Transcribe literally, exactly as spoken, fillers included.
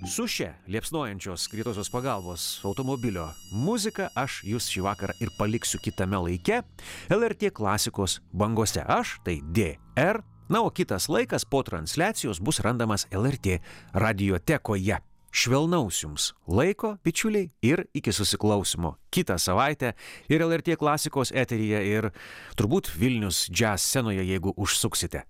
Su šia liepsnojančios greitosios pagalbos automobilio muzika aš jūs šį vakarą ir paliksiu kitame laike L R T klasikos bangose. Aš tai D R, na o kitas laikas po transliacijos bus randamas L R T radiotekoje. Švelnaus jums laiko, bičiuliai, ir iki susiklausimo kitą savaitę ir L R T klasikos eteryje ir turbūt Vilnius jazz scenoje, jeigu užsuksite.